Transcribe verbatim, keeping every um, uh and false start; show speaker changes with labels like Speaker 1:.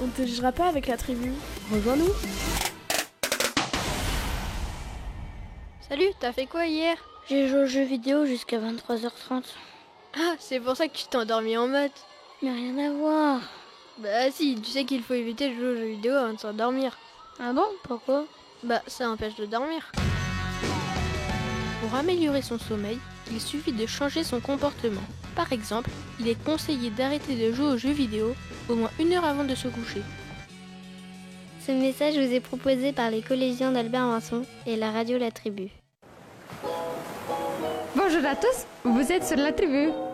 Speaker 1: On ne te jugera pas avec la tribu. Rejoins-nous.
Speaker 2: Salut, t'as fait quoi hier?
Speaker 3: J'ai joué aux jeux vidéo jusqu'à vingt-trois heures trente.
Speaker 2: Ah, c'est pour ça que tu t'es endormi en maths.
Speaker 3: Mais rien à voir.
Speaker 2: Bah si, tu sais qu'il faut éviter de jouer aux jeux vidéo avant de s'endormir.
Speaker 3: Ah bon? Pourquoi?
Speaker 2: Bah ça empêche de dormir. Pour améliorer son sommeil, il suffit de changer son comportement. Par exemple, il est conseillé d'arrêter de jouer aux jeux vidéo au moins une heure avant de se coucher.
Speaker 3: Ce message vous est proposé par les collégiens d'Albert Manson et la radio La Tribu.
Speaker 4: Bonjour à tous, vous êtes sur La Tribu.